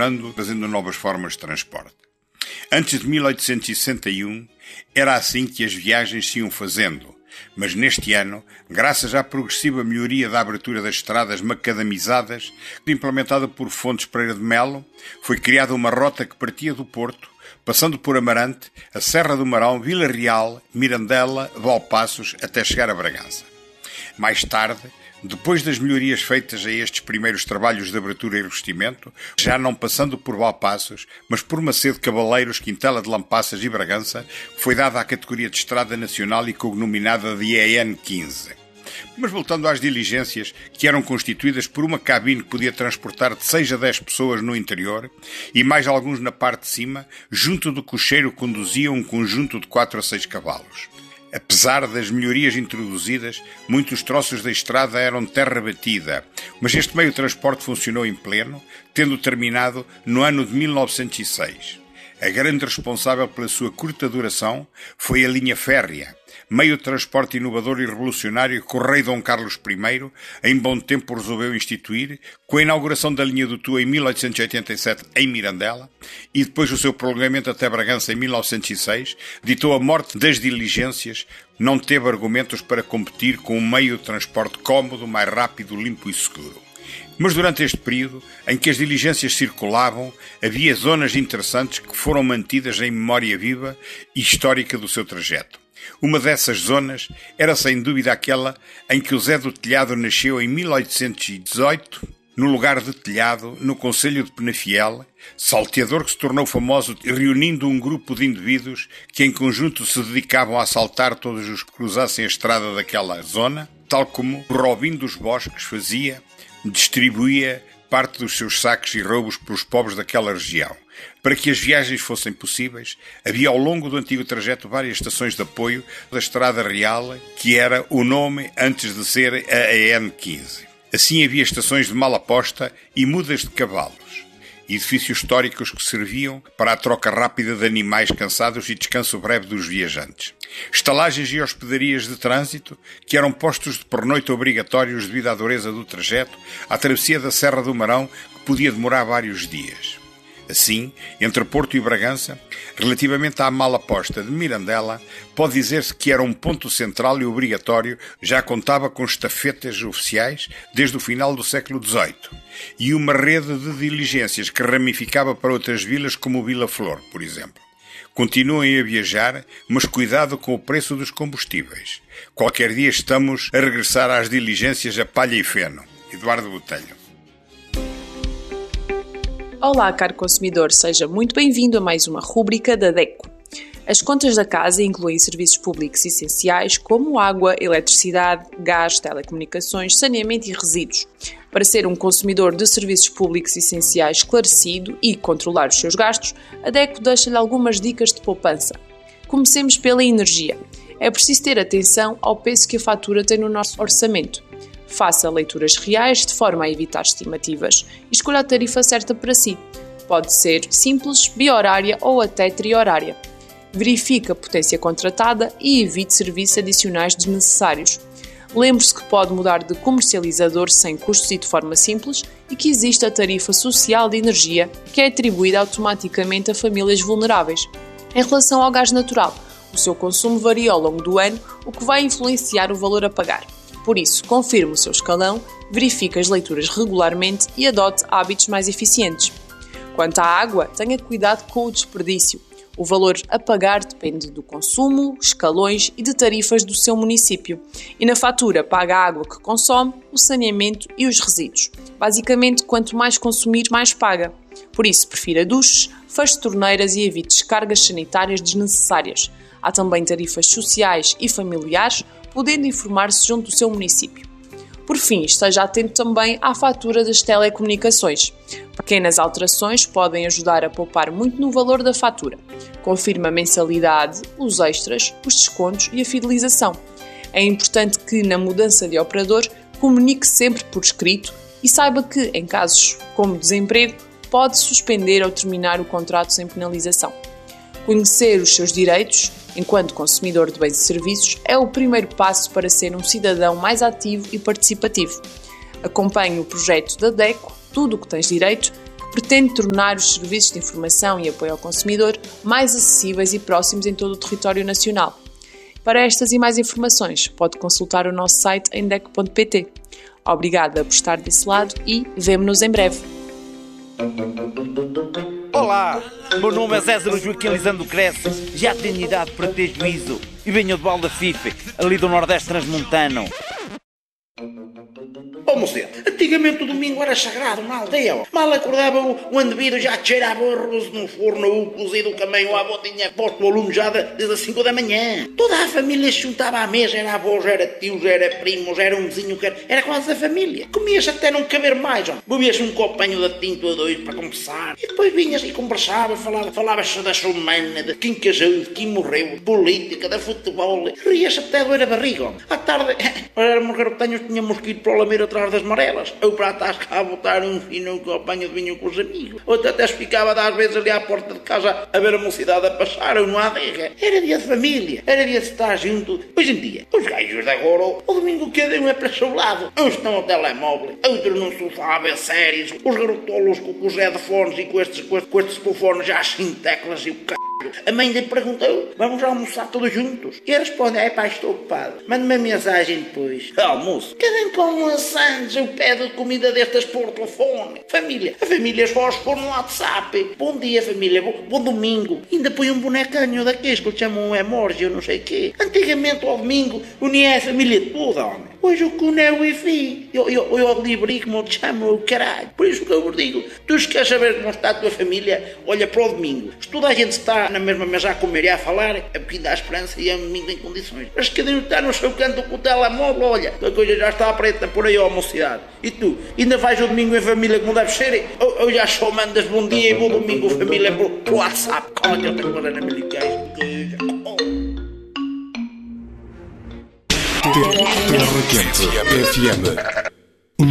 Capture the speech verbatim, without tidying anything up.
melhorando, trazendo novas formas de transporte. Antes de mil oitocentos e sessenta e um, era assim que as viagens se iam fazendo, mas neste ano, graças à progressiva melhoria da abertura das estradas macadamizadas, implementada por Fontes Pereira de Melo, foi criada uma rota que partia do Porto, passando por Amarante, a Serra do Marão, Vila Real, Mirandela, Valpaços, até chegar a Bragança. Mais tarde, depois das melhorias feitas a estes primeiros trabalhos de abertura e revestimento, já não passando por Valpaços, mas por Macedo, Cavaleiros, Quintela de Lampaças e Bragança, foi dada a categoria de Estrada Nacional e cognominada de E N quinze. Mas voltando às diligências, que eram constituídas por uma cabine que podia transportar de seis a dez pessoas no interior e mais alguns na parte de cima, junto do cocheiro conduzia um conjunto de quatro a seis cavalos. Apesar das melhorias introduzidas, muitos troços da estrada eram terra batida, mas este meio de transporte funcionou em pleno, tendo terminado no ano de mil novecentos e seis. A grande responsável pela sua curta duração foi a linha férrea, meio de transporte inovador e revolucionário que o rei Dom Carlos I, em bom tempo, resolveu instituir, com a inauguração da linha do Tua em mil oitocentos e oitenta e sete em Mirandela e depois o seu prolongamento até Bragança em mil novecentos e seis, ditou a morte das diligências, não teve argumentos para competir com um meio de transporte cómodo, mais rápido, limpo e seguro. Mas durante este período, em que as diligências circulavam, havia zonas interessantes que foram mantidas em memória viva e histórica do seu trajeto. Uma dessas zonas era sem dúvida aquela em que o Zé do Telhado nasceu em mil oitocentos e dezoito, no lugar de Telhado, no concelho de Penafiel, salteador que se tornou famoso reunindo um grupo de indivíduos que em conjunto se dedicavam a assaltar todos os que cruzassem a estrada daquela zona, tal como o Robin dos Bosques fazia, distribuía parte dos seus saques e roubos pelos pobres daquela região. Para que as viagens fossem possíveis, havia ao longo do antigo trajeto várias estações de apoio da Estrada Real, que era o nome antes de ser a E N quinze. Assim havia estações de Malaposta e mudas de cavalos, edifícios históricos que serviam para a troca rápida de animais cansados e descanso breve dos viajantes. Estalagens e hospedarias de trânsito, que eram postos de pernoite obrigatórios devido à dureza do trajeto, à travessia da Serra do Marão, que podia demorar vários dias. Assim, entre Porto e Bragança, relativamente à Malaposta de Mirandela, pode dizer-se que era um ponto central e obrigatório, já contava com estafetas oficiais desde o final do século dezoito, e uma rede de diligências que ramificava para outras vilas como Vila Flor, por exemplo. Continuem a viajar, mas cuidado com o preço dos combustíveis. Qualquer dia estamos a regressar às diligências a palha e feno. Eduardo Botelho. Olá, caro consumidor, seja muito bem-vindo a mais uma rúbrica da DECO. As contas da casa incluem serviços públicos essenciais como água, eletricidade, gás, telecomunicações, saneamento e resíduos. Para ser um consumidor de serviços públicos essenciais esclarecido e controlar os seus gastos, a DECO deixa-lhe algumas dicas de poupança. Comecemos pela energia. É preciso ter atenção ao peso que a fatura tem no nosso orçamento. Faça leituras reais de forma a evitar estimativas e escolha a tarifa certa para si. Pode ser simples, bi-horária ou até tri-horária. Verifique a potência contratada e evite serviços adicionais desnecessários. Lembre-se que pode mudar de comercializador sem custos e de forma simples e que existe a tarifa social de energia, que é atribuída automaticamente a famílias vulneráveis. Em relação ao gás natural, o seu consumo varia ao longo do ano, o que vai influenciar o valor a pagar. Por isso, confirme o seu escalão, verifique as leituras regularmente e adote hábitos mais eficientes. Quanto à água, tenha cuidado com o desperdício. O valor a pagar depende do consumo, escalões e de tarifas do seu município. E na fatura paga a água que consome, o saneamento e os resíduos. Basicamente, quanto mais consumir, mais paga. Por isso, prefira duches, feche torneiras e evite descargas sanitárias desnecessárias. Há também tarifas sociais e familiares, podendo informar-se junto do seu município. Por fim, esteja atento também à fatura das telecomunicações. Pequenas alterações podem ajudar a poupar muito no valor da fatura. Confirme a mensalidade, os extras, os descontos e a fidelização. É importante que, na mudança de operador, comunique sempre por escrito e saiba que, em casos como desemprego, pode suspender ou terminar o contrato sem penalização. Conhecer os seus direitos, enquanto consumidor de bens e serviços, é o primeiro passo para ser um cidadão mais ativo e participativo. Acompanhe o projeto da DECO, Tudo o que tens direito, que pretende tornar os serviços de informação e apoio ao consumidor mais acessíveis e próximos em todo o território nacional. Para estas e mais informações, pode consultar o nosso site em D E C ponto P T. Obrigada por estar desse lado e vemo-nos em breve. Olá, meu nome é César Joaquim Lisandro Cresce, já tenho idade para ter juízo e venho de Balda Fife, ali do Nordeste Transmontano. Ó moceiro, antigamente o domingo era sagrado na aldeia. Mal acordava o, o indivíduo, já cheirava o arroz no forno, o cozido que a mãe ou a avó tinha posto o aluno já de, desde as cinco da manhã. Toda a família se juntava à mesa, era avós, era tios, era primos, era um vizinho, era, era quase a família. Comias até não caber mais, ó. Bebias um copinho de tinto a dois para conversar. E depois vinhas e conversavas, falava, falavas da sua humana, de quem casou, de quem morreu, de política, de futebol. Rias até doer a barriga, ó. À tarde, éramos garotinhos, tínhamos que ir para o Lameiro atrás das marelas, ou para a tasca a botar um fino copanho de vinho com os amigos, ou até se ficava às vezes ali à porta de casa a ver a mocidade a passar, ou numa adega. Era dia de família, era dia de estar junto. Hoje em dia, os gajos de agora, o domingo cada um é para o seu lado. Uns estão ao telemóvel, outros num sofá a ver séries, os garotolos com, com os headphones e com estes, com estes, com estes telefones já sem teclas e o c... A mãe lhe perguntou, vamos almoçar todos juntos? E ele responde, é pá, estou ocupado. Mande-me a mensagem depois. Almoço. Cada um com um sandes, eu pedo comida destas por telefone. Família. A família só se for no WhatsApp. Bom dia, família. Bom, bom domingo. Ainda põe um bonecanho daqueles que lhe chamam um emoji, eu não sei o quê. Antigamente, ao domingo, unia a família toda, homem. Hoje o que é o Wi-Fi. Eu, eu, eu oblibri como eu te chamo, o caralho. Por isso que eu vos digo, tu se queres saber como está a tua família, olha para o domingo. Se toda a gente está na mesma mesa a comer e a falar, é porque dá esperança e é um domingo em condições. Mas cada um está no seu canto com o telemóvel, olha, a coisa já está preta por aí, ó mocidade. E tu, ainda vais o domingo em família como deve ser? Ou, ou já só mandas bom dia e bom domingo família por, por WhatsApp? Como é que eu tenho que fazer na militares? Terra Quente F M.